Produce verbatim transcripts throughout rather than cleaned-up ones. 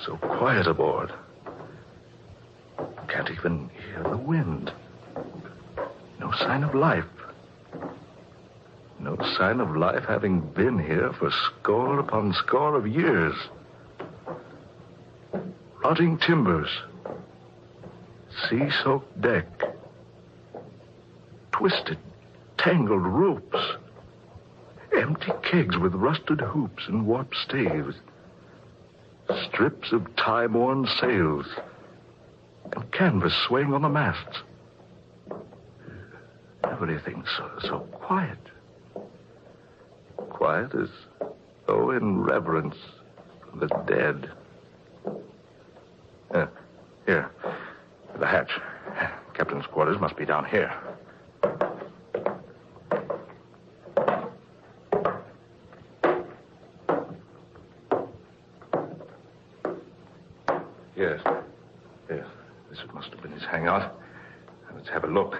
So quiet aboard. Can't even hear the wind. No sign of life. No sign of life having been here for score upon score of years. Rotting timbers. Sea-soaked deck. Twisted, tangled ropes. Empty kegs with rusted hoops and warped staves. Strips of time-worn sails. And canvas swaying on the masts. Everything so, so quiet. Quiet as though in reverence for the dead. Uh, here. The hatch. Captain's quarters must be down here. Yes. Yes. This must have been his hangout. Let's have a look.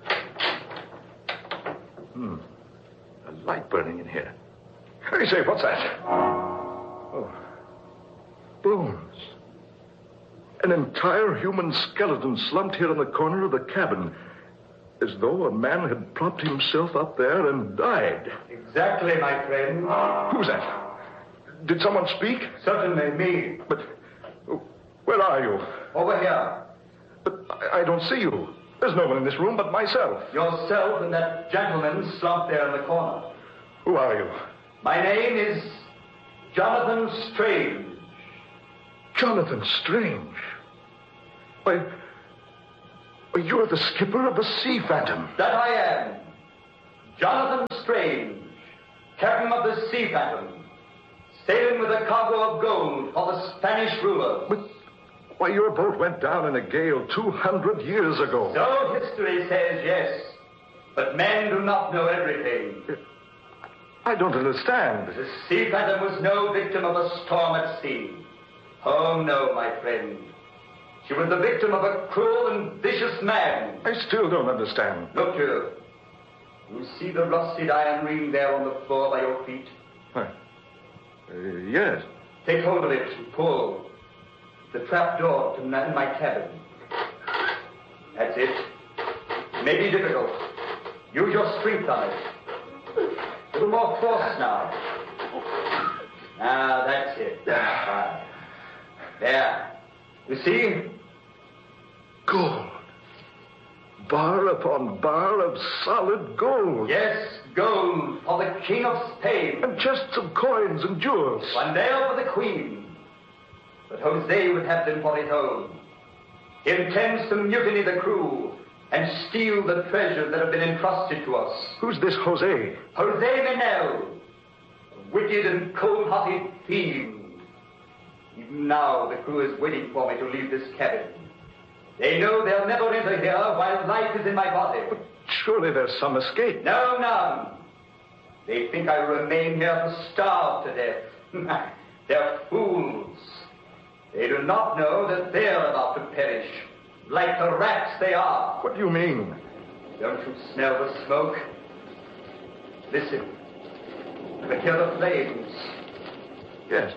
Hmm. A light burning in here. Hey, say, what's that? Oh. Bones. An entire human skeleton slumped here in the corner of the cabin, as though a man had propped himself up there and died. Exactly, my friend. Who's that? Did someone speak? Certainly, me. But oh, where are you? Over here. But I, I don't see you. There's no one in this room but myself. Yourself and that gentleman slumped there in the corner. Who are you? My name is Jonathan Strange. Jonathan Strange? Why, why, you're the skipper of the Sea Phantom. That I am. Jonathan Strange, captain of the Sea Phantom, sailing with a cargo of gold for the Spanish ruler. But, why, your boat went down in a gale two hundred years ago. So history says, yes. But men do not know everything. I don't understand. The Sea Phantom was no victim of a storm at sea. Oh, no, my friend. She was the victim of a cruel and vicious man. I still don't understand. Look here. You see the rusted iron ring there on the floor by your feet? Huh. Uh, yes. Take hold of it and pull. The trap door to man my cabin. That's it. It may be difficult. Use your strength on it. A little more force now. Now, that's it. Ah. There. You see? Gold. Bar upon bar of solid gold. Yes, gold for the King of Spain. And chests of coins and jewels. One there for the Queen. But Jose would have them for his own. He intends to mutiny the crew and steal the treasures that have been entrusted to us. Who's this Jose? Jose Menel, a wicked and cold-hearted fiend. Even now, the crew is waiting for me to leave this cabin. They know they'll never enter here while life is in my body. But surely there's some escape. No, none. They think I remain here to starve to death. They're fools. They do not know that they're about to perish, like the rats they are. What do you mean? Don't you smell the smoke? Listen. You can hear the flames. Yes.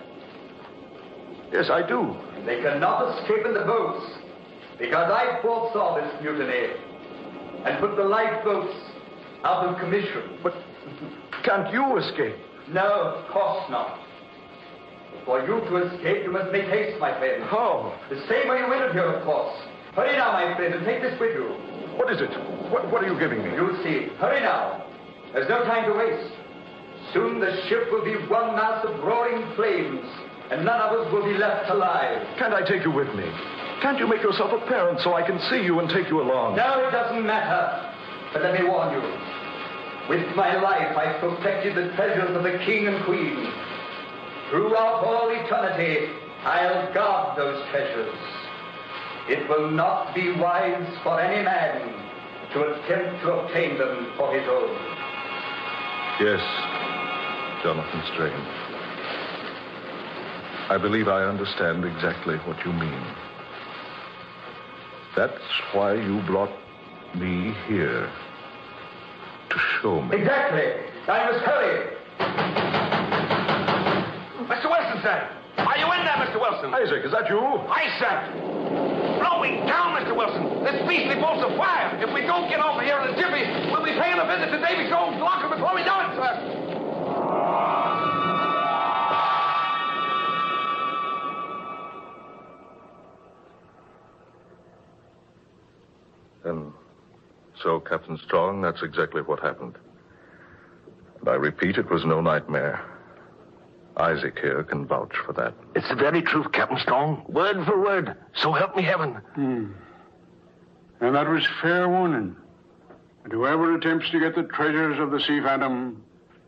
Yes, I do. They cannot escape in the boats, because I foresaw this mutiny and put the lifeboats out of commission. But can't you escape? No, of course not. For you to escape, you must make haste, my friend. How? The same way you entered here, of course. Hurry now, my friend, and take this with you. What is it? What, what are you giving me? You'll see. Hurry now. There's no time to waste. Soon the ship will be one mass of roaring flames, and none of us will be left alive. Can't I take you with me? Can't you make yourself apparent so I can see you and take you along? No, it doesn't matter. But let me warn you. With my life, I protected the treasures of the king and queen. Throughout all eternity, I'll guard those treasures. It will not be wise for any man to attempt to obtain them for his own. Yes, Jonathan Strange. I believe I understand exactly what you mean. That's why you brought me here. To show me. Exactly. I must hurry. Mister Westenstein! Are you in there, Mister Wilson? Isaac, is that you? Aye, sir. Blowing down, Mister Wilson. This beastly bolts of fire. If we don't get over here in a jiffy, we'll be paying a visit to Davy Jones' locker before we know it, sir. And so, Captain Strong, that's exactly what happened. And I repeat, it was no nightmare. Isaac here can vouch for that. It's the very truth, Captain Strong. Word for word. So help me heaven. Hmm. And that was fair warning. And whoever attempts to get the treasures of the Sea Phantom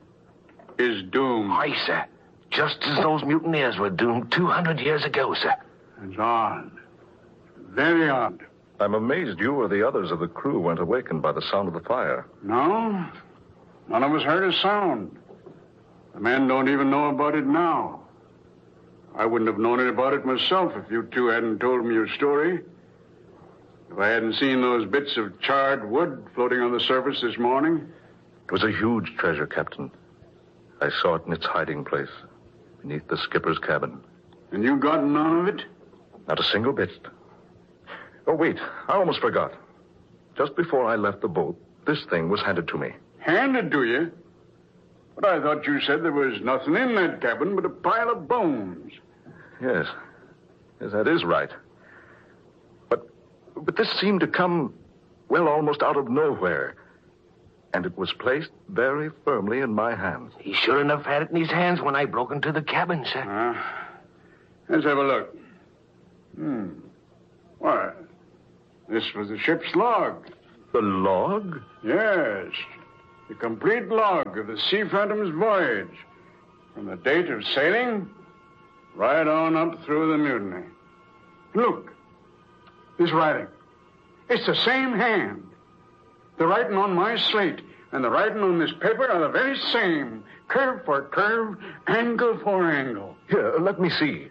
is doomed. Aye, sir. Just as those mutineers were doomed two hundred years ago, sir. It's odd. Very odd. I'm amazed you or the others of the crew weren't awakened by the sound of the fire. No? None of us heard a sound. The men don't even know about it now. I wouldn't have known about it myself if you two hadn't told me your story. If I hadn't seen those bits of charred wood floating on the surface this morning. It was a huge treasure, Captain. I saw it in its hiding place, beneath the skipper's cabin. And you got none of it? Not a single bit. Oh, wait, I almost forgot. Just before I left the boat, this thing was handed to me. Handed to you? But I thought you said there was nothing in that cabin but a pile of bones. Yes. Yes, that is right. But, but this seemed to come, well, almost out of nowhere. And it was placed very firmly in my hands. He sure enough had it in his hands when I broke into the cabin, sir. Uh, let's have a look. Hmm. Why, this was the ship's log. The log? Yes. The complete log of the Sea Phantom's voyage. From the date of sailing, right on up through the mutiny. Look. This writing. It's the same hand. The writing on my slate and the writing on this paper are the very same. Curve for curve, angle for angle. Here, let me see.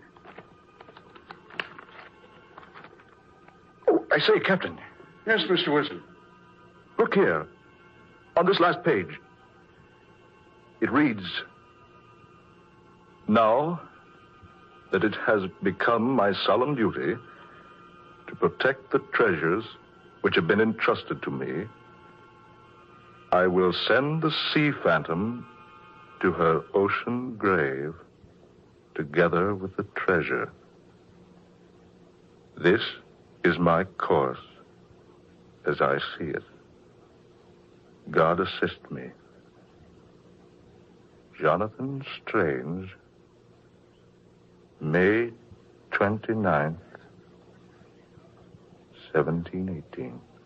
Oh, I say, Captain. Yes, Mister Wilson. Look here. On this last page. It reads, "Now that it has become my solemn duty to protect the treasures which have been entrusted to me, I will send the Sea Phantom to her ocean grave together with the treasure. This is my course as I see it. God assist me. Jonathan Strange, May twenty-ninth, seventeen eighteen.